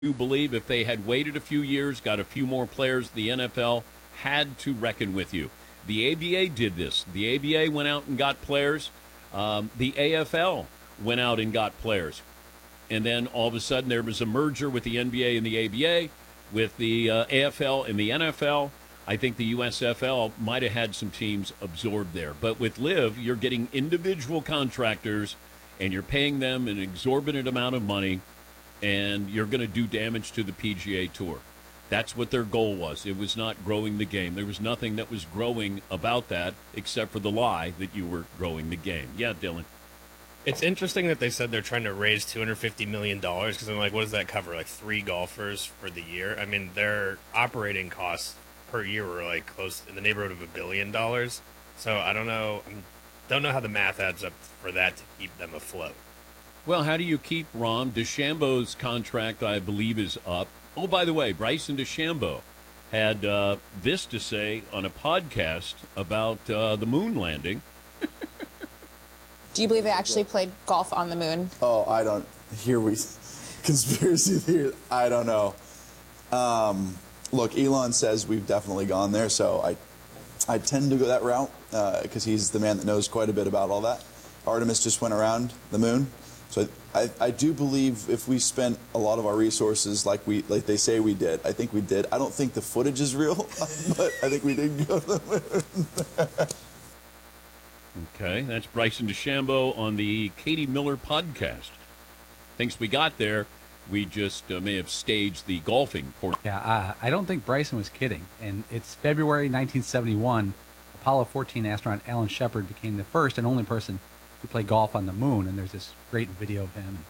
do believe if they had waited a few years, got a few more players, the NFL had to reckon with you. The ABA did this. The ABA went out and got players. The AFL went out and got players. And then all of a sudden there was a merger with the NBA and the ABA, with the AFL and the NFL. I think the USFL might have had some teams absorbed there. But with LIV, you're getting individual contractors, and you're paying them an exorbitant amount of money, and you're going to do damage to the PGA Tour. That's what their goal was. It was not growing the game. There was nothing that was growing about that except for the lie that you were growing the game. Yeah, Dylan. It's interesting that they said they're trying to raise $250 million because I'm like, what does that cover? Like 3 golfers for the year? I mean, their operating costs per year were like close in the neighborhood of $1 billion. So I don't know how the math adds up for that to keep them afloat. Well, how do you keep Rom? DeChambeau's contract, I believe, is up. Oh, by the way, Bryson DeChambeau had this to say on a podcast about the moon landing. Do you believe they actually played golf on the moon? Oh, I don't. Here we. Conspiracy theory. I don't know. Look, Elon says we've definitely gone there, so I tend to go that route because he's the man that knows quite a bit about all that. Artemis just went around the moon. So I do believe if we spent a lot of our resources like they say we did, I think we did. I don't think the footage is real, but I think we did go to the moon. Okay, that's Bryson DeChambeau on the Katie Miller podcast. Thinks we got there. We just may have staged the golfing for. Yeah, I don't think Bryson was kidding. And it's February 1971. Apollo 14 astronaut Alan Shepard became the first and only person to play golf on the moon. And there's this great video of him.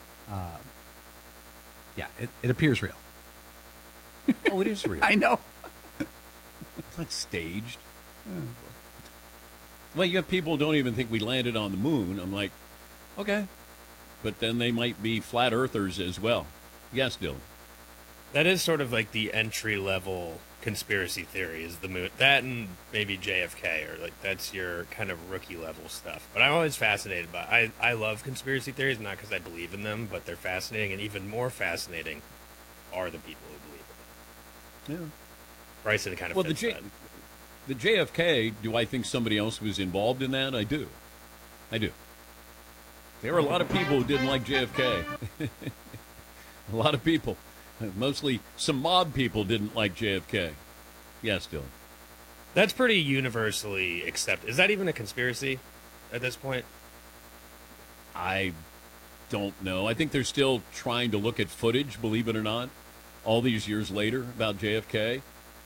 Yeah, it appears real. Oh, it is real. I know. It's not staged. Well, you have people who don't even think we landed on the moon. I'm like, okay. But then they might be flat earthers as well. Yes, Dylan. That is sort of like the entry-level conspiracy theory is the moon. That and maybe JFK, or like that's your kind of rookie-level stuff. But I'm always fascinated by I love conspiracy theories, not because I believe in them, but they're fascinating, and even more fascinating are the people who believe in them. Yeah. Bryson kind of fits that. The JFK, do I think somebody else was involved in that? I do. There were a lot of people who didn't like JFK. A lot of people. Mostly some mob people didn't like JFK. Yes, Dylan. That's pretty universally accepted. Is that even a conspiracy at this point? I don't know. I think they're still trying to look at footage, believe it or not, all these years later about JFK.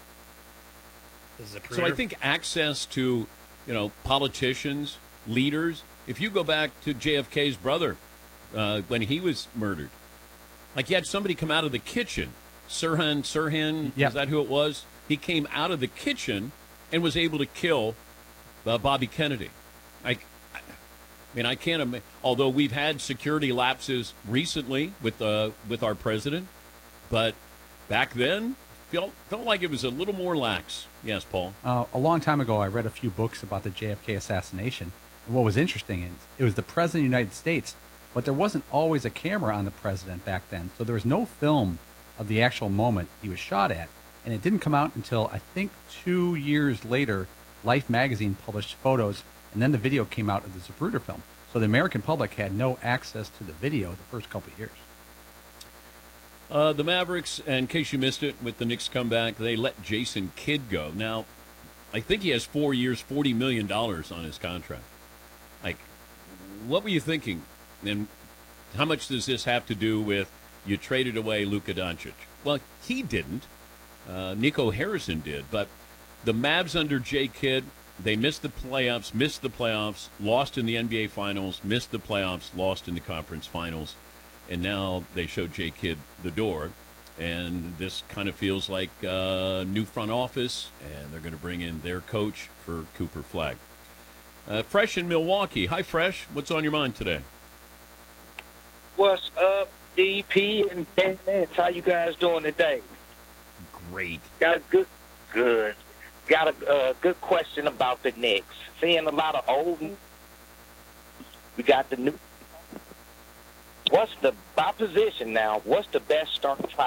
So I think access to, politicians, leaders, if you go back to JFK's brother when he was murdered, like he had somebody come out of the kitchen, Sirhan, yep. Is that who it was? He came out of the kitchen and was able to kill Bobby Kennedy. I can't imagine, although we've had security lapses recently with our president, but back then, felt like it was a little more lax. Yes, Paul? A long time ago, I read a few books about the JFK assassination. And what was interesting is it was the President of the United States, but there wasn't always a camera on the president back then. So there was no film of the actual moment he was shot at. And it didn't come out until, I think, 2 years later, Life magazine published photos, and then the video came out of the Zapruder film. So the American public had no access to the video the first couple of years. The Mavericks, and in case you missed it, with the Knicks comeback, they let Jason Kidd go. Now, I think he has 4 years, $40 million on his contract. Like, what were you thinking? And how much does this have to do with you traded away Luka Doncic? Well, he didn't. Nico Harrison did. But the Mavs under Jay Kidd, they missed the playoffs, lost in the NBA Finals, missed the playoffs, lost in the conference finals. And now they show Jay Kidd the door, and this kind of feels like a new front office, and they're going to bring in their coach for Cooper Flagg. Fresh in Milwaukee. Hi, Fresh. What's on your mind today? What's up, DP and Dan Nance? How you guys doing today? Great. Got a good question about the Knicks. Seeing a lot of old. We got the new By position now, what's the best starting